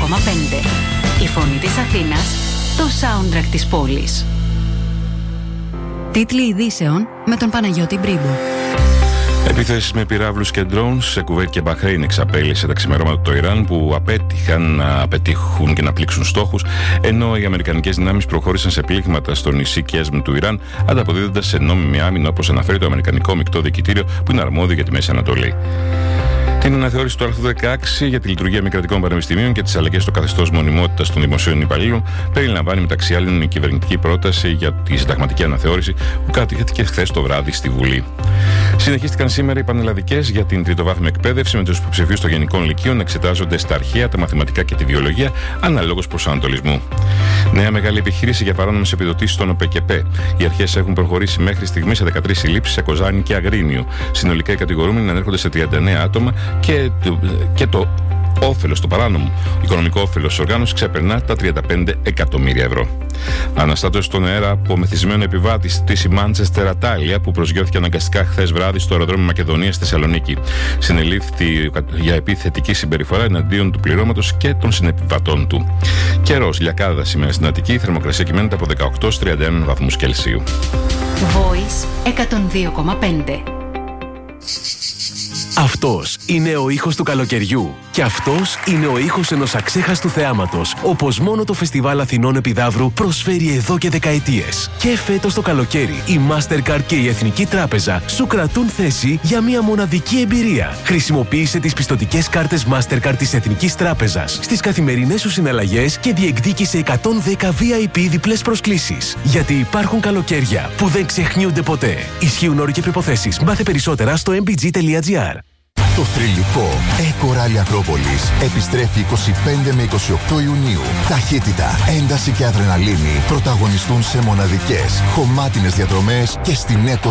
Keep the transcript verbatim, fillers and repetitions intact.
κόμμα πέντε. Η φωνή της Αθήνας, το soundtrack της πόλης. Τίτλοι ειδήσεων με τον Παναγιώτη Μπρίμπο. Επίθεσεις με πυράβλους και drones σε Κουβέιτ και Μπαχρέιν εξαπέλυσε τα ξημερώματα του Ιράν, που απέτυχαν να πετύχουν και να πλήξουν στόχους, ενώ οι αμερικανικές δυνάμεις προχώρησαν σε πλήγματα στο νησί Κέσμ του Ιράν, ανταποδίδοντας σε νόμιμη άμυνα, όπως αναφέρει το Αμερικανικό Μεικτό Διοικητήριο, που είναι αρμόδιο για τη Μέση Ανατολή. Την αναθεώρηση του άρθρου δεκαέξι για τη λειτουργία μη κρατικών πανεπιστημίων και τις αλλαγές στο καθεστώς μονιμότητας των δημοσίων υπαλλήλων περιλαμβάνει μεταξύ άλλων η κυβερνητική πρόταση για τη συνταγματική αναθεώρηση, που κατατέθηκε χθες το βράδυ στη Βουλή. Συνεχίστηκαν σήμερα οι πανελλαδικές για την τριτοβάθμια εκπαίδευση, με τους υποψηφίους των γενικών λυκείων να εξετάζονται στα αρχαία, τα μαθηματικά και τη βιολογία, αναλόγως προσανατολισμού. Νέα μεγάλη επιχείρηση για παράνομες επιδοτήσεις στον ΟΠΕΚΕΠΕ. Οι αρχές έχουν προχωρήσει μέχρι στιγμή σε δεκατρείς συλλήψεις σε Κοζάνη και Αγρίνιο. Συνολικά οι κατηγορούμενοι ανέρχονται σε τριάντα εννέα άτομα και, και το όφελος, το παράνομο οικονομικό όφελος της οργάνωσης ξεπερνά τα τριάντα πέντε εκατομμύρια ευρώ. Αναστάτωση στον αέρα από μεθυσμένο επιβάτη στη πτήση Μάντσεστερ Ατάλια, που προσγειώθηκε αναγκαστικά χθες βράδυ στο αεροδρόμιο Μακεδονίας στη Θεσσαλονίκη. Συνελήφθη για επιθετική συμπεριφορά εναντίον του πληρώματος και των συνεπιβατών του. Καιρός, λιακάδα σήμερα στην Αττική, η θερμοκρασία κυμαίνεται από δεκαοκτώ στους τριάντα ένα βαθμούς Κελσίου. Voice εκατόν δύο κόμμα πέντε. Αυτός είναι ο ήχος του καλοκαιριού. Και αυτός είναι ο ήχος ενός αξέχαστου θεάματος, όπως μόνο το Φεστιβάλ Αθηνών Επιδαύρου προσφέρει εδώ και δεκαετίες. Και φέτος το καλοκαίρι, η Mastercard και η Εθνική Τράπεζα σου κρατούν θέση για μια μοναδική εμπειρία. Χρησιμοποίησε τις πιστωτικές κάρτες Mastercard της Εθνικής Τράπεζας στις καθημερινές σου συναλλαγές και διεκδίκησε εκατόν δέκα βι άι πι διπλές προσκλήσεις. Γιατί υπάρχουν καλοκαίρια που δεν ξεχνιούνται ποτέ. Ισχύουν όροι και προϋποθέσεις. Μάθε περισσότερα στο εμ μπι τζι τελεία τζι άρ. Το θρυλικό Eco Rally Ακρόπολης επιστρέφει είκοσι πέντε με είκοσι οκτώ Ιουνίου. Ταχύτητα, ένταση και αδρεναλίνη πρωταγωνιστούν σε μοναδικές, χωμάτινες διαδρομές και στην Eco